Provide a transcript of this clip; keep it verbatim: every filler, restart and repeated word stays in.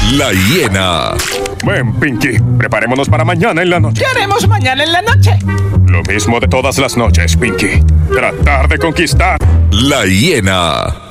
La Hiena. Ven, Pinky, preparémonos para mañana en la noche. ¿Qué haremos mañana en la noche? Lo mismo de todas las noches, Pinky. Tratar de conquistar. La Hiena.